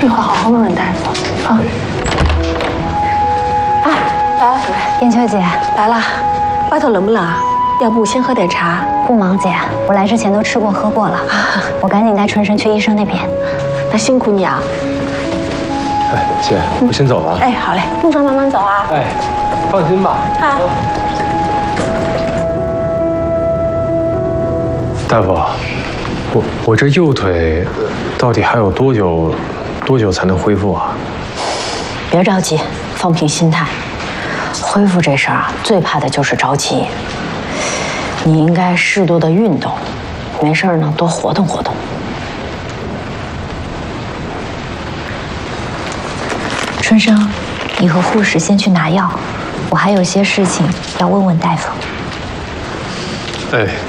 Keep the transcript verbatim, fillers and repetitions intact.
一会儿好好问问大夫。啊。哎，来了， 燕秋姐来了，外头冷不冷啊？要不先喝点茶？ 不忙，姐，我来之前都吃过喝过了。啊、我赶紧带春生去医生那边。 那辛苦你啊。 哎，姐，我先走了。 哎，好嘞，路上慢慢走啊。 哎，放心吧。 啊。 大夫，我我这右腿到底还有多久，多久才能恢复啊？ 别着急，放平心态。恢复这事儿啊，最怕的就是着急。你应该适度的运动，没事呢多活动活动。 春生，你和护士先去拿药，我还有些事情要问问大夫。 哎。